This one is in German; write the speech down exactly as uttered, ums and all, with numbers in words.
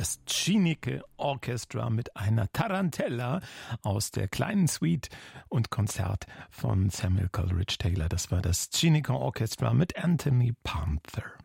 das Chineke Orchestra mit einer Tarantella aus der kleinen Suite und Konzert von Samuel Coleridge Taylor. Das war das Chineke Orchestra mit Anthony Panther.